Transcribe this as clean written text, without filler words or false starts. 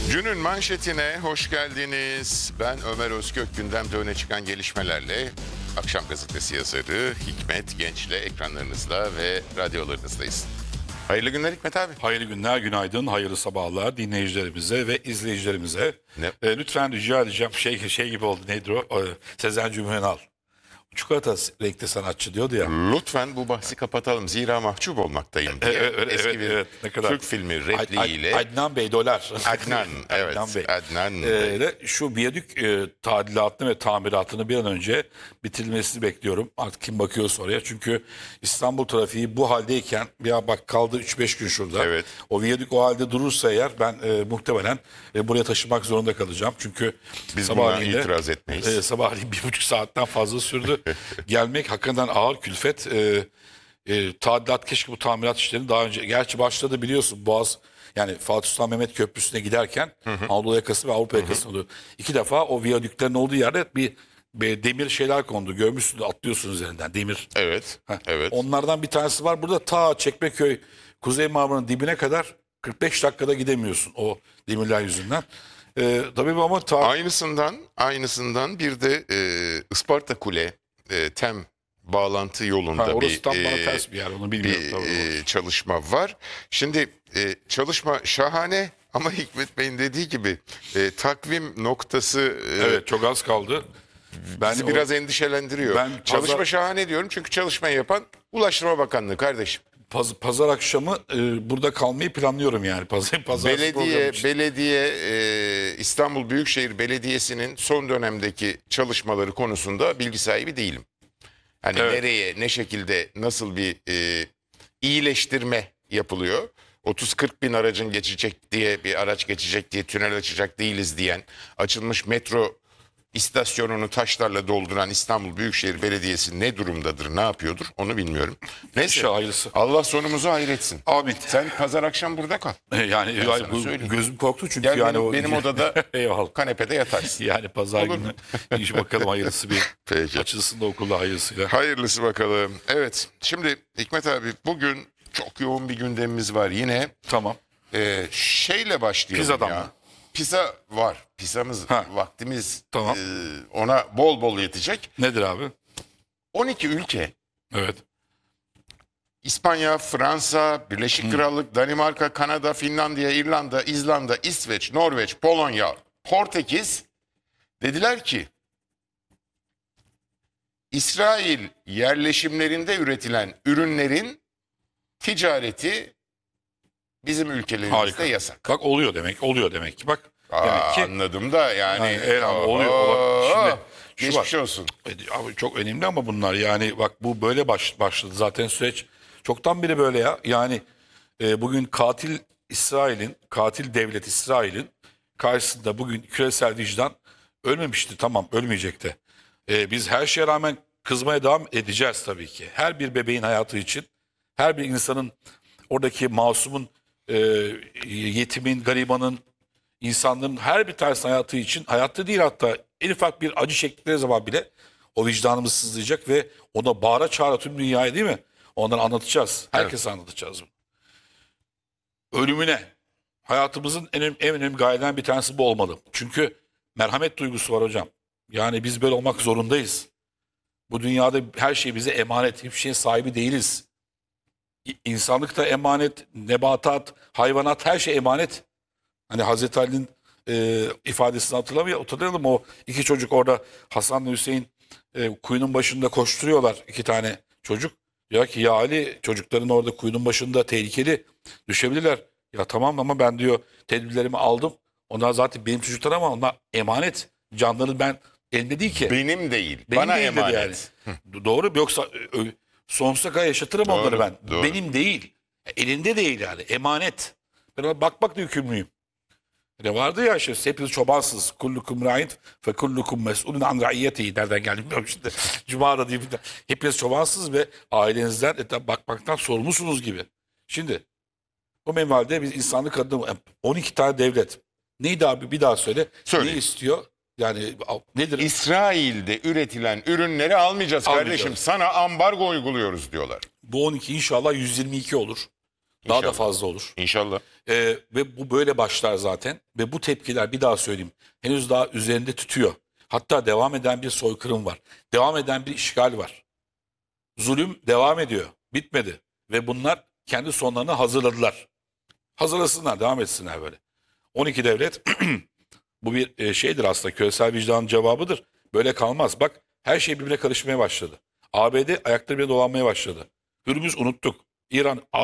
Günün manşetine hoş geldiniz. Ben Ömer Özkök, gündemde öne çıkan gelişmelerle Akşam Gazetesi yazarı Hikmet Genç'le ekranlarınızda ve radyolarınızdayız. Hayırlı günler Hikmet abi. Hayırlı günler, günaydın, hayırlı sabahlar dinleyicilerimize ve izleyicilerimize. Lütfen rica edeceğim, şey gibi oldu, nedir o? Sezen Cümhunal. Çikolata renkli sanatçı diyordu ya. Lütfen bu bahsi kapatalım. Zira mahcup olmaktayım diye. Eski bir ne kadar Türk filmi repliğiyle. Adnan Bey dolar. Adnan, evet. Adnan Bey. Adnan Bey. Şu viyadük tadilatını ve tamiratını bir an önce bitirilmesini bekliyorum. Artık kim bakıyorsa oraya. Çünkü İstanbul trafiği bu haldeyken, ya bak kaldı 3-5 gün şurada. Evet. O viyadük o halde durursa eğer ben muhtemelen buraya taşımak zorunda kalacağım. Çünkü Biz buna itiraz etmeyiz. Sabahleyin 1,5 saatten fazla sürdü. Gelmek hakikaten ağır külfet. Tadilat, keşke bu tamirat işlerini daha önce, gerçi başladı biliyorsun, Boğaz, yani Fatih Sultan Mehmet Köprüsü'ne giderken Anadolu yakası ve Avrupa yakasına oluyor. 2 defa o viyadüklerin olduğu yerde bir demir şeyler kondu. Görmüşsünüz, atlıyorsunuz üzerinden demir. Evet. Evet. Onlardan bir tanesi var burada, ta Çekmeköy Kuzey Marmara'nın dibine kadar 45 dakikada gidemiyorsun o demirler yüzünden. Tabii ama Aynısından bir de Isparta Kule TEM bağlantı yolunda orası tam bana ters bir yer, onu bilmiyorum. Çalışma var. Şimdi çalışma şahane ama Hikmet Bey'in dediği gibi takvim noktası Evet, çok az kaldı. bizi biraz endişelendiriyor. Çalışma şahane diyorum çünkü çalışmayı yapan Ulaştırma Bakanlığı kardeşim. Pazar akşamı burada kalmayı planlıyorum yani. Belediye İstanbul Büyükşehir Belediyesi'nin son dönemdeki çalışmaları konusunda bilgi sahibi değilim. Hani Evet. nereye, ne şekilde, nasıl bir iyileştirme yapılıyor? 30-40 bin aracın geçecek diye, bir araç geçecek diye tünel açacak değiliz diyen, açılmış metro istasyonunu taşlarla dolduran İstanbul Büyükşehir Belediyesi ne durumdadır, ne yapıyordur onu bilmiyorum. Neyse, hayırlısı. Allah sonumuzu hayretsin. Amin. Sen pazar akşam burada kal. Yani sana söyleyeyim. gözüm korktu çünkü Gel yani benim odada eyvallah. kanepede yatarsın. Yani pazar Olur günü iş bakalım, hayırlısı bir Peki. açılsın da okulda hayırlısıyla. Hayırlısı bakalım. Evet, şimdi Hikmet abi bugün çok yoğun bir gündemimiz var yine. Tamam. Şeyle başlayalım Pizza'dan ya. mı? Pizza var. Pizzamız, vaktimiz Tamam. ona bol bol yetecek. Nedir abi? 12 ülke. Evet. İspanya, Fransa, Birleşik Krallık, Danimarka, Kanada, Finlandiya, İrlanda, İzlanda, İsveç, Norveç, Polonya, Portekiz dediler ki İsrail yerleşimlerinde üretilen ürünlerin ticareti bizim ülkelerimizde Harika. yasak. Bak oluyor demek ki. Bak demek ki Anladım da yani. oluyor. Şimdi şu geçmiş var. olsun. Abi çok önemli ama bunlar, yani bak bu böyle başladı zaten süreç. Çoktan beri böyle ya. Yani bugün katil devlet İsrail'in karşısında bugün küresel vicdan ölmemişti, tamam, ölmeyecekti. Biz her şeye rağmen kızmaya devam edeceğiz tabii ki. Her bir bebeğin hayatı için, her bir insanın, oradaki masumun, yetimin, garibanın, insanların her bir tanesi hayatı için, hayatta değil hatta en ufak bir acı çektikleri zaman bile o vicdanımız sızlayacak ve ona bağıra çağıra tüm dünyaya, değil mi? Onları anlatacağız. Herkese anlatacağız bunu. Ölümüne, hayatımızın en önemli gayelerinden bir tanesi bu olmalı. Çünkü merhamet duygusu var hocam. Yani biz böyle olmak zorundayız. Bu dünyada her şey bize emanet. Hiçbir şeyin sahibi değiliz. İnsanlık da emanet, nebatat, hayvanat, her şey emanet. Hani Hazreti Ali'nin ifadesini hatırlayalım. O 2 çocuk orada, Hasan ve Hüseyin, kuyunun başında koşturuyorlar, 2 tane çocuk. Diyor ki ya Ali, çocukların orada kuyunun başında tehlikeli, düşebilirler. Ya tamam ama ben diyor tedbirlerimi aldım. Onlar zaten benim çocuklar ama onlar emanet. Canları ben elimde değil ki. Benim değil. Benim bana değil dedi emanet. yani. Doğru, yoksa sonsuza kadar yaşatırım onları ben. Doğru. Benim değil. Elinde değil yani. Emanet. Ben ona bakmakla yükümlüyüm. Ne vardı ya işte, hepiniz çobansınız. Kullukum ra'in fe kullukum mes'ulun an ra'iyetihi. Nereden geldi bilmiyorum şimdi. Cuma'da değil. Hepiniz çobansınız ve ailenizden bakmaktan sorumlusunuz gibi. Şimdi o minvalde biz insanlık adına 12 tane devlet. Neydi abi, bir daha söyle. Söyle. Ne istiyor? Yani nedir? İsrail'de üretilen ürünleri almayacağız kardeşim. Almayacağız. Sana ambargo uyguluyoruz diyorlar. Bu 12 inşallah 122 olur. Daha da İnşallah. fazla olur. İnşallah. Ve bu böyle başlar zaten. Ve bu tepkiler, bir daha söyleyeyim, henüz daha üzerinde tutuyor. Hatta devam eden bir soykırım var. Devam eden bir işgal var. Zulüm devam ediyor. Bitmedi. Ve bunlar kendi sonlarını hazırladılar. Hazırlasınlar, devam etsinler böyle. 12 devlet bu bir şeydir aslında, küresel vicdanın cevabıdır. Böyle kalmaz. Bak, her şey birbirine karışmaya başladı. ABD ayakları bile dolanmaya başladı. Hürmüz unuttuk. İran